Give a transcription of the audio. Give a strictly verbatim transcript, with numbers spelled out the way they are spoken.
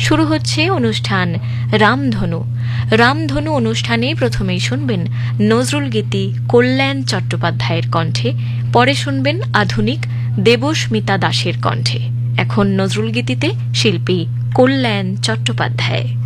শুরু হচ্ছে অনুষ্ঠান রামধনু। রামধনু অনুষ্ঠানে প্রথমেই শুনবেন নজরুল গীতি কল্যাণ চট্টোপাধ্যায়ের কণ্ঠে, পরে শুনবেন আধুনিক দেবস্মিতা দাসের কণ্ঠে। এখন নজরুল গীতিতে শিল্পী কল্যাণ চট্টোপাধ্যায়।